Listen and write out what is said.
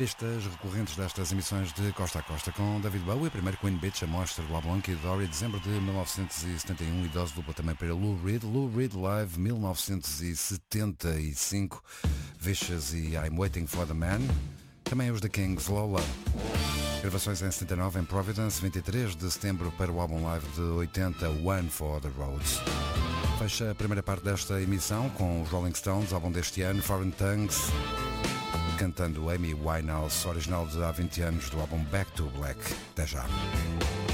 Pistas recorrentes destas emissões de Costa a Costa com David Bowie, primeiro Queen Beach, a mostra do álbum Hunky Dory, dezembro de 1971, e dose dupla também para Lou Reed Live 1975, Vicious e I'm Waiting for the Man, também os The Kings, Lola. Gravações em 79 em Providence, 23 de setembro para o álbum live de 80, One for the Roads. Fecha a primeira parte desta emissão com os Rolling Stones, álbum deste ano, Foreign Tongues, cantando Amy Winehouse, original de há 20 anos do álbum Back to Black. Até já.